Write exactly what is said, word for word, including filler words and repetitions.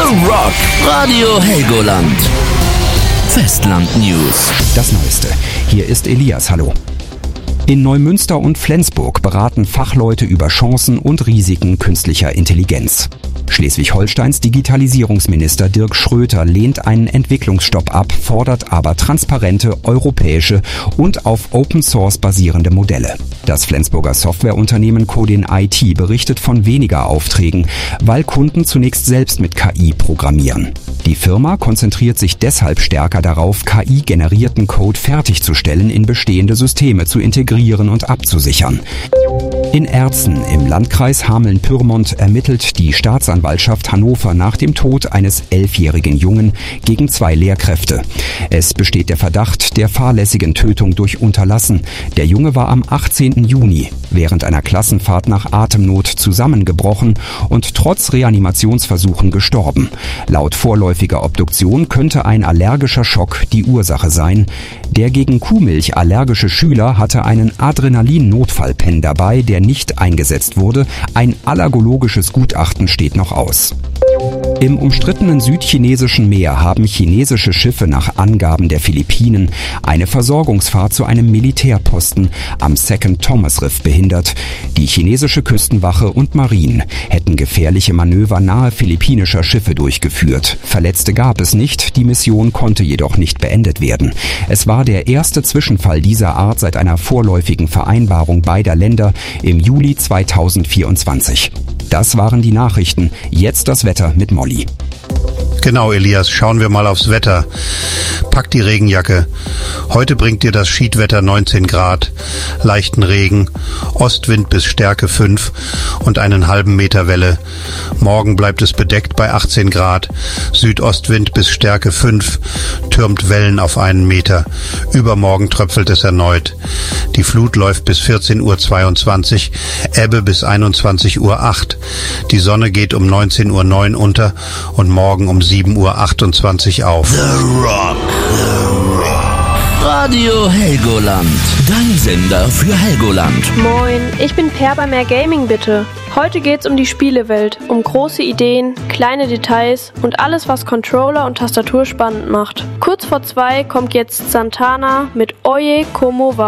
The Rock. Radio Helgoland. Festland News. Das Neueste. Hier ist Elias. Hallo. In Neumünster und Flensburg beraten Fachleute über Chancen und Risiken künstlicher Intelligenz. Schleswig-Holsteins Digitalisierungsminister Dirk Schröter lehnt einen Entwicklungsstopp ab, fordert aber transparente, europäische und auf Open Source basierende Modelle. Das Flensburger Softwareunternehmen Codin I T berichtet von weniger Aufträgen, weil Kunden zunächst selbst mit K I programmieren. Die Firma konzentriert sich deshalb stärker darauf, K I-generierten Code fertigzustellen, in bestehende Systeme zu integrieren und abzusichern. In Erzen im Landkreis Hameln-Pyrmont ermittelt die Staatsanwaltschaft Hannover nach dem Tod eines elfjährigen Jungen gegen zwei Lehrkräfte. Es besteht der Verdacht der fahrlässigen Tötung durch Unterlassen. Der Junge war am achtzehnten Juni während einer Klassenfahrt nach Atemnot zusammengebrochen und trotz Reanimationsversuchen gestorben. Laut vorläufiger Obduktion könnte ein allergischer Schock die Ursache sein. Der gegen Kuhmilch allergische Schüler hatte einen Adrenalin-Notfallpen dabei, der nicht eingesetzt wurde. Ein allergologisches Gutachten steht noch aus. Im umstrittenen südchinesischen Meer haben chinesische Schiffe nach Angaben der Philippinen eine Versorgungsfahrt zu einem Militärposten am Second Thomas Riff behindert. Die chinesische Küstenwache und Marine hätten gefährliche Manöver nahe philippinischer Schiffe durchgeführt. Verletzte gab es nicht, die Mission konnte jedoch nicht beendet werden. Es war der erste Zwischenfall dieser Art seit einer vorläufigen Vereinbarung beider Länder im Juli zweitausendvierundzwanzig. Das waren die Nachrichten. Jetzt das Wetter mit Molly. Genau, Elias, schauen wir mal aufs Wetter. Pack die Regenjacke. Heute bringt dir das Schiedwetter neunzehn Grad, leichten Regen, Ostwind bis Stärke fünf und einen halben Meter Welle. Morgen bleibt es bedeckt bei achtzehn Grad, Südostwind bis Stärke fünf, türmt Wellen auf einen Meter. Übermorgen tröpfelt es erneut. Die Flut läuft bis vierzehn Uhr zweiundzwanzig, Ebbe bis einundzwanzig Uhr acht. Die Sonne geht um neunzehn Uhr neun unter und morgen um sieben Uhr achtundzwanzig auf. The Rock. The Rock. Radio Helgoland. Dein Sender für Helgoland. Moin, ich bin Per bei Mehr Gaming bitte. Heute geht's um die Spielewelt, um große Ideen, kleine Details und alles, was Controller und Tastatur spannend macht. Kurz vor zwei kommt jetzt Santana mit Oye Como Va.